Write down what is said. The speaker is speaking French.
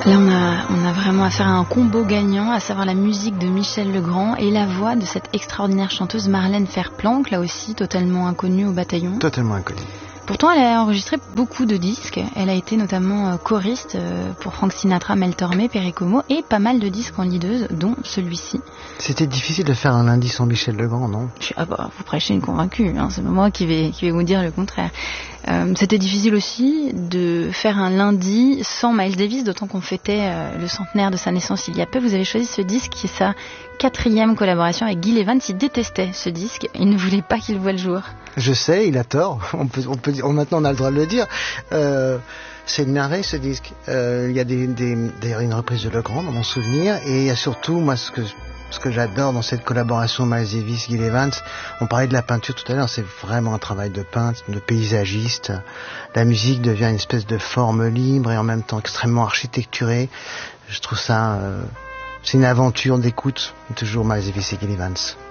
Là, on a vraiment affaire à un combo gagnant, à savoir la musique de Michel Legrand et la voix de cette extraordinaire chanteuse Marlène Ferplanck, là aussi totalement inconnue au bataillon. Totalement inconnue. Pourtant, elle a enregistré beaucoup de disques. Elle a été notamment choriste pour Frank Sinatra, Mel Tormé, Perry Como et pas mal de disques en leaduse, dont celui-ci. C'était difficile de faire un lundi sans Michel Legrand, non ? Vous prêchez une convaincue, hein, c'est moi qui vais vous dire le contraire. C'était difficile aussi de faire un lundi sans Miles Davis, d'autant qu'on fêtait le centenaire de sa naissance il y a peu. Vous avez choisi ce disque qui est sa 4e collaboration avec Gil Evans. Il détestait ce disque, il ne voulait pas qu'il voie le jour. Je sais, il a tort. Maintenant on a le droit de le dire. C'est une merveille ce disque. Il y a d'ailleurs une reprise de Legrand dans mon souvenir, et il y a surtout moi ce que j'adore dans cette collaboration Miles Davis, Gil Evans. On parlait de la peinture tout à l'heure, c'est vraiment un travail de peintre, de paysagiste. La musique devient une espèce de forme libre et en même temps extrêmement architecturée. Je trouve ça, c'est une aventure d'écoute, toujours Miles Davis et Gil Evans.